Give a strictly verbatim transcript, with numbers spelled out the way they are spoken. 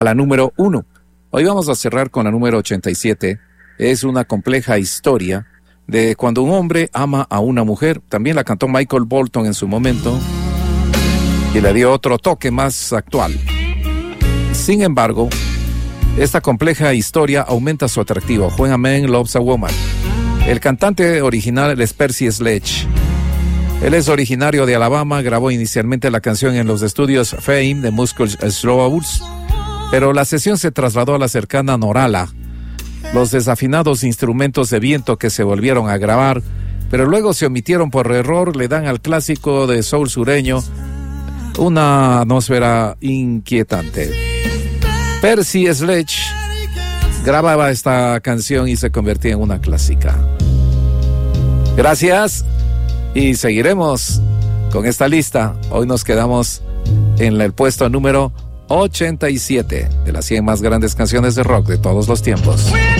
a la número uno. Hoy vamos a cerrar con la número ochenta y siete. Es una compleja historia de cuando un hombre ama a una mujer. También la cantó Michael Bolton en su momento y le dio otro toque más actual. Sin embargo, esta compleja historia aumenta su atractivo. When a Man Loves a Woman. El cantante original es Percy Sledge. Él es originario de Alabama, grabó inicialmente la canción en los estudios Fame de Muscle Shoals, pero la sesión se trasladó a la cercana Norala. Los desafinados instrumentos de viento que se volvieron a grabar, pero luego se omitieron por error, le dan al clásico de soul sureño una atmósfera inquietante. Percy Sledge grababa esta canción y se convertía en una clásica. Gracias y seguiremos con esta lista. Hoy nos quedamos en el puesto número ochenta y siete de las cien más grandes canciones de rock de todos los tiempos.